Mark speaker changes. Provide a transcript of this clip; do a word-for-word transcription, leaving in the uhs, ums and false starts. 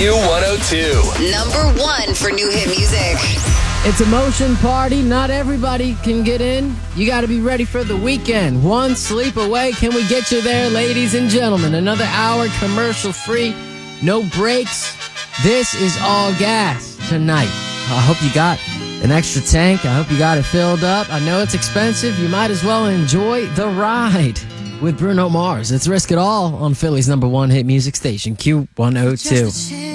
Speaker 1: Q one oh two.
Speaker 2: Number one for new hit music.
Speaker 3: It's a motion party. Not everybody can get in. You got to be ready for the weekend. One sleep away. Can we get you there, ladies and gentlemen? Another hour commercial free. No breaks. This is all gas tonight. I hope you got an extra tank. I hope you got it filled up. I know it's expensive. You might as well enjoy the ride with Bruno Mars. It's Risk It All on Philly's number one hit music station, Q one oh two.